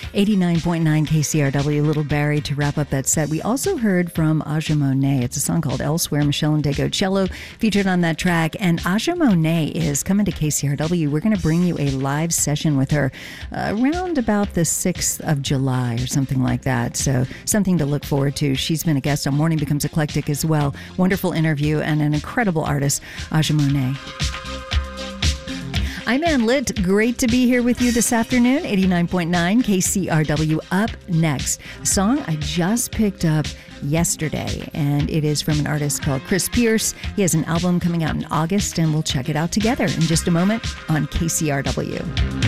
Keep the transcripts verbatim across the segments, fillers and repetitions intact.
eighty-nine point nine K C R W, Little Barry to wrap up that set. We also heard from Aja Monet. It's a song called Elsewhere. Michelle Ndegocello featured on that track. And Aja Monet is coming to K C R W. We're going to bring you a live session with her uh, around about the sixth of July or something like that. So something to look forward to. She's been a guest on Morning Becomes Eclectic as well. Wonderful interview and an incredible artist, Aja Monet. I'm Ann Litt. Great to be here with you this afternoon. eighty-nine point nine K C R W. Up next, a song I just picked up yesterday, and it is from an artist called Chris Pierce. He has an album coming out in August, and we'll check it out together in just a moment on K C R W.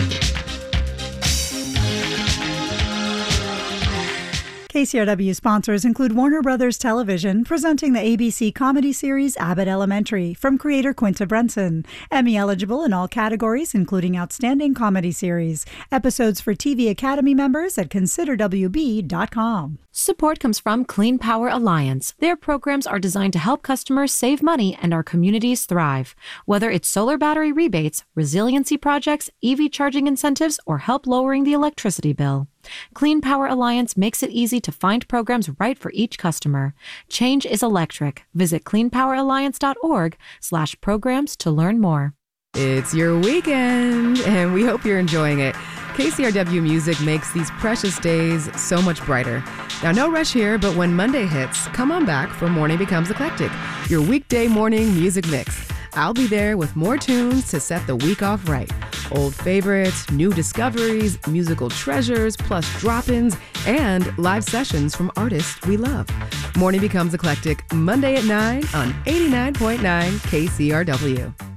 K C R W sponsors include Warner Brothers Television, presenting the A B C comedy series Abbott Elementary, from creator Quinta Brunson. Emmy eligible in all categories, including Outstanding Comedy Series. Episodes for T V Academy members at consider w b dot com. Support comes from Clean Power Alliance. Their programs are designed to help customers save money and our communities thrive. Whether it's solar battery rebates, resiliency projects, E V charging incentives, or help lowering the electricity bill, Clean Power Alliance makes it easy to find programs right for each customer. Change is electric. Visit clean power alliance dot org slash programs to learn more. It's your weekend, and we hope you're enjoying it. K C R W Music makes these precious days so much brighter. Now, no rush here, but when Monday hits, come on back for Morning Becomes Eclectic, your weekday morning music mix. I'll be there with more tunes to set the week off right. Old favorites, new discoveries, musical treasures, plus drop-ins, and live sessions from artists we love. Morning Becomes Eclectic, Monday at nine on eighty-nine point nine K C R W.